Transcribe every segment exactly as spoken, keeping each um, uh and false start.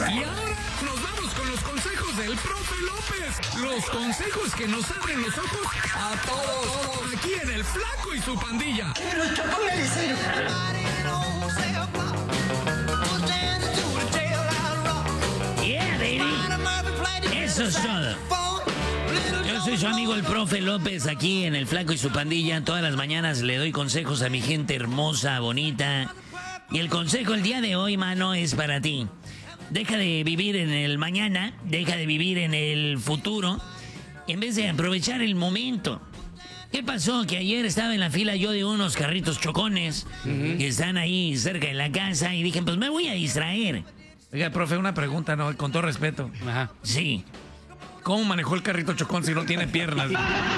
Y ahora nos vamos con los consejos del profe López. Los consejos que nos abren los ojos a todos. Aquí en El Flaco y su Pandilla. Pero Chocón me dice... Yeah, baby. Eso es todo. Yo soy su amigo el profe López, aquí en El Flaco y su Pandilla. Todas las mañanas le doy consejos a mi gente hermosa, bonita. Y el consejo el día de hoy, mano, es para ti. Deja de vivir en el mañana, deja de vivir en el futuro, en vez de aprovechar el momento. ¿Qué pasó? Que ayer estaba en la fila yo de unos carritos chocones uh-huh. que están ahí cerca de la casa y dije, pues me voy a distraer. Oiga, profe, una pregunta, ¿no? Con todo respeto. Ajá. Sí. ¿Cómo manejó el carrito chocón si no tiene piernas?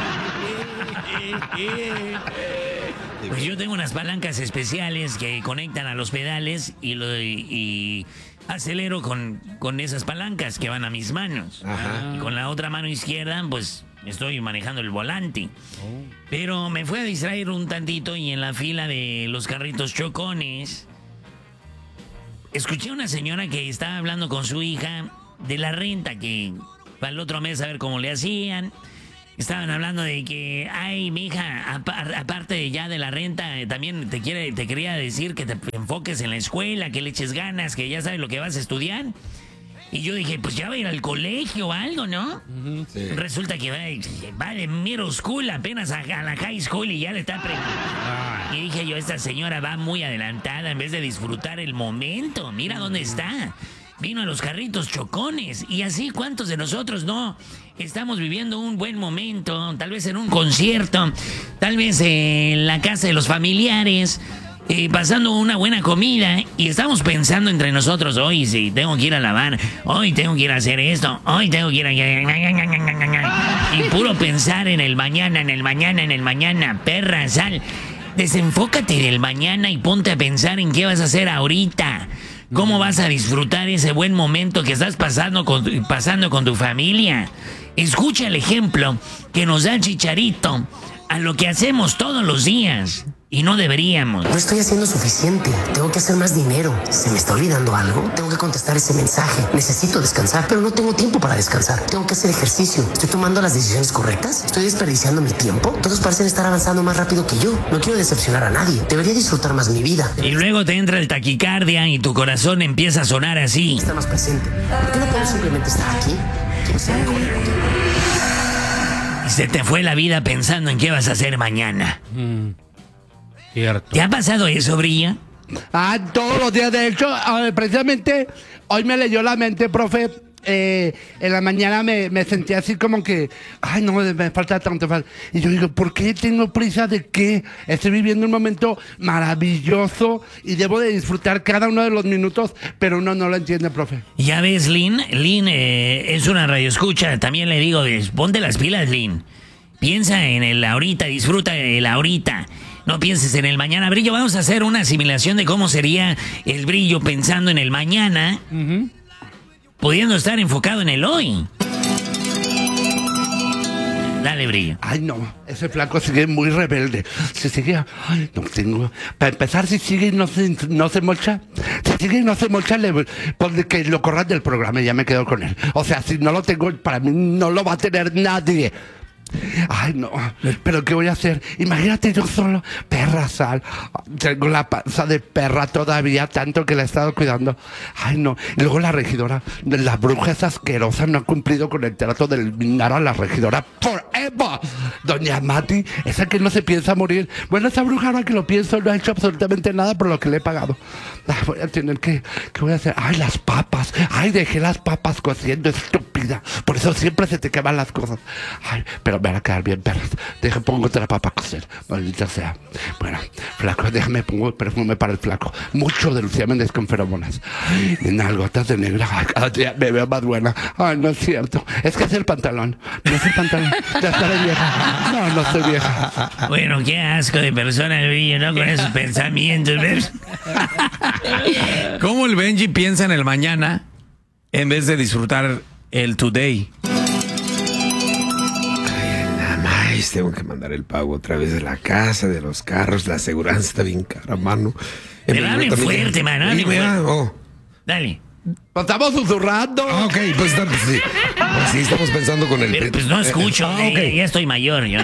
Pues yo tengo unas palancas especiales que conectan a los pedales y, lo, y, y acelero con, con esas palancas que van a mis manos. Ajá. Y con la otra mano izquierda, pues estoy manejando el volante. Oh. Pero me fui a distraer un tantito y en la fila de los carritos chocones escuché a una señora que estaba hablando con su hija de la renta, que para el otro mes a ver cómo le hacían. Estaban hablando de que, ay, mija, aparte de ya de la renta, también te quiere, te quería decir que te enfoques en la escuela, que le eches ganas, que ya sabes lo que vas a estudiar. Y yo dije, pues ya va a ir al colegio o algo, ¿no? Uh-huh, sí. Resulta que va, va de middle school apenas a, a la high school y ya le está preguntando. Ah. Y dije yo, esta señora va muy adelantada en vez de disfrutar el momento. Mira uh-huh. dónde está. Vino a los carritos chocones. Y así, ¿cuántos de nosotros no estamos viviendo un buen momento? Tal vez en un concierto, tal vez en la casa de los familiares, eh, pasando una buena comida. Y estamos pensando entre nosotros, hoy sí, tengo que ir a lavar, hoy tengo que ir a hacer esto, hoy tengo que ir a... Y puro pensar en el mañana, en el mañana, en el mañana. Perra, sal, desenfócate del mañana y ponte a pensar en qué vas a hacer ahorita. ¿Cómo vas a disfrutar ese buen momento que estás pasando con, pasando con tu familia? Escucha el ejemplo que nos da Chicharito a lo que hacemos todos los días. Y no deberíamos. No estoy haciendo suficiente. Tengo que hacer más dinero. ¿Se me está olvidando algo? Tengo que contestar ese mensaje. Necesito descansar, pero no tengo tiempo para descansar. Tengo que hacer ejercicio. ¿Estoy tomando las decisiones correctas? ¿Estoy desperdiciando mi tiempo? Todos parecen estar avanzando más rápido que yo. No quiero decepcionar a nadie. Debería disfrutar más mi vida. Y luego te entra el taquicardia y tu corazón empieza a sonar así. Estar más presente. ¿Por qué no puedo simplemente estar aquí? Quiero ser mejor. Y se te fue la vida pensando en qué vas a hacer mañana. Mm. Cierto. ¿Te ha pasado eso, Brilla? Ah, todos los días. De hecho, precisamente hoy me leyó la mente, profe. Eh, en la mañana me, me sentí así como que, ay, no, me falta tanto. Y yo digo, ¿por qué tengo prisa de qué? Estoy viviendo un momento maravilloso y debo de disfrutar cada uno de los minutos, pero uno no lo entiende, profe. Ya ves, Lynn, Lynn eh, es una radioescucha. También le digo, ponte las pilas, Lynn. Piensa en el ahorita, disfruta el ahorita. No pienses en el mañana. Brillo, vamos a hacer una asimilación de cómo sería el Brillo pensando en el mañana, uh-huh. pudiendo estar enfocado en el hoy. Dale, Brillo. Ay, no, ese flaco sigue muy rebelde. Si sigue, ay, no tengo. Para empezar, si sigue y no se, no se mocha, si sigue y no se mocha, le, pues que lo corran del programa y ya me quedo con él. O sea, si no lo tengo, para mí no lo va a tener nadie. Ay, no, pero ¿qué voy a hacer? Imagínate yo solo, perra, sal. Tengo la panza de perra todavía, tanto que la he estado cuidando. Ay, no. Y luego la regidora, la bruja esa asquerosa, no ha cumplido con el trato de eliminar a la regidora forever. Doña Mati, esa que no se piensa morir. Bueno, esa bruja, ahora que lo pienso, no ha hecho absolutamente nada por lo que le he pagado. Ay, voy a tener que, ¿qué voy a hacer? Ay, las papas. Ay, dejé las papas cociendo, estúpida. Por eso siempre se te queman las cosas. Ay, pero me van a quedar bien perras. Deja, pongo otra papa a cocer, maldita sea. Bueno, flaco, déjame, pongo perfume para el flaco. Mucho de Lucía Méndez con feromonas. En algotas de negra. Ay, cada día me veo más buena. Ay, no es cierto. Es que es el pantalón. No es el pantalón. Ya estaré vieja. No, no estoy vieja. Bueno, qué asco de persona el Brillo, ¿no? Con esos pensamientos, ¿ves? ¿Cómo el Benji piensa en el mañana en vez de disfrutar el today? Tengo que mandar el pago otra vez de la casa, de los carros, la aseguranza está bien cara, mano. Pero hable fuerte, mano. Dale, oh. Dale. Estamos susurrando. Ah, ok, pues, está- pues, sí. Pues sí, estamos pensando con el... Pero pues no escucho, Ah, eh, ok. ya estoy mayor yo.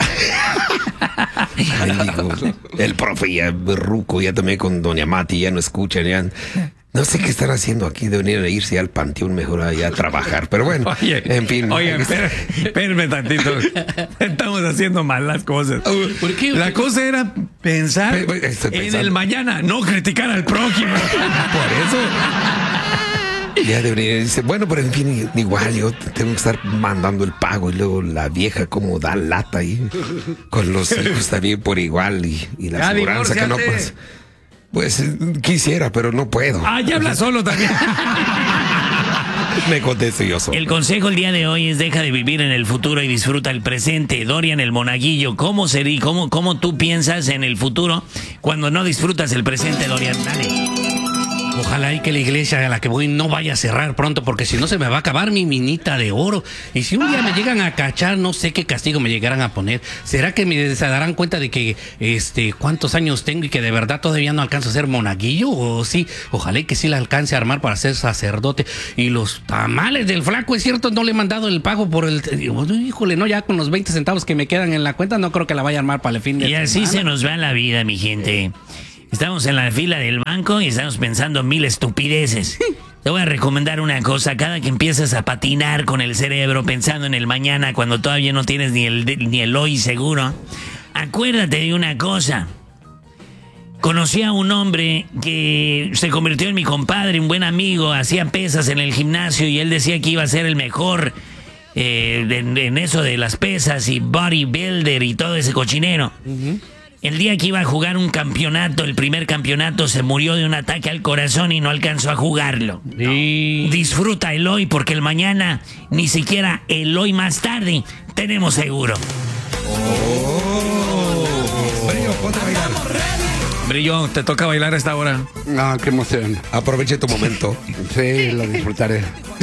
Ay, digo, el profe ya ruco, ya también con doña Mati, ya no escuchan, ya... No sé qué están haciendo aquí, deberían irse al panteón mejor allá a trabajar, pero bueno, Oye, en fin. Oye, aquí está. espera- espérame tantito. Estamos haciendo mal las cosas. ¿Por qué? La cosa era pensar Pe- pe- estoy en pensando. el mañana, no criticar al prójimo. Por eso. Ya debería decir, bueno, pero en fin, igual yo tengo que estar mandando el pago y luego la vieja como da lata ahí con los hijos también por igual y, y la Ya, aseguranza que no divórciate. pues, pues eh, quisiera, pero no puedo. Ah, ya habla solo también. Me contesto yo solo. El consejo el día de hoy es deja de vivir en el futuro y disfruta el presente. Dorian el Monaguillo, ¿cómo sería, cómo, cómo tú piensas en el futuro cuando no disfrutas el presente, Dorian? Dale. Ojalá y que la iglesia a la que voy no vaya a cerrar pronto, porque si no se me va a acabar mi minita de oro. Y si un día me llegan a cachar, no sé qué castigo me llegarán a poner. ¿Será que me se darán cuenta de que este cuántos años tengo y que de verdad todavía no alcanzo a ser monaguillo? O sí, ojalá y que sí la alcance a armar para ser sacerdote. Y los tamales del flaco, es cierto, no le he mandado el pago por el... Híjole, no, ya con los veinte centavos que me quedan en la cuenta, no creo que la vaya a armar para el fin de Y así semana. se nos va la vida, mi gente. Estamos en la fila del banco y estamos pensando mil estupideces. Te voy a recomendar una cosa. Cada que empiezas a patinar con el cerebro pensando en el mañana cuando todavía no tienes ni el, ni el hoy seguro, acuérdate de una cosa. Conocí a un hombre que se convirtió en mi compadre, un buen amigo, hacía pesas en el gimnasio y él decía que iba a ser el mejor eh, en, en eso de las pesas y bodybuilder y todo ese cochinero. El día que iba a jugar un campeonato, el primer campeonato, se murió de un ataque al corazón y no alcanzó a jugarlo. Y... Disfruta el hoy porque el mañana, ni siquiera el hoy más tarde, tenemos seguro. Brillo, ponte a bailar. Brillo, te toca bailar a esta hora. Ah, qué emoción. Aproveche tu momento. Sí, lo disfrutaré.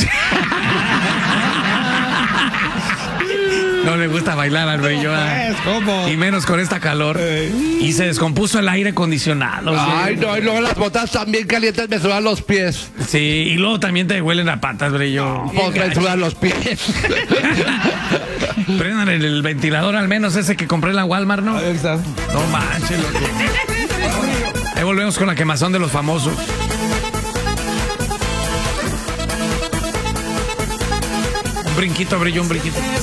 No le gusta bailar al Brillo. ¿eh? ¿Cómo? Y menos con esta calor. Y se descompuso el aire acondicionado. ¿sí? Ay, no, y luego las botas también calientes me sudan los pies. Sí, y luego también te huelen a patas, Brillo. Pues me sudan los pies. Prendan el, el ventilador al menos ese que compré en la Walmart, ¿no? No manches, loco. Ahí volvemos con la quemazón de los famosos. Un brinquito, Brillo, un brinquito.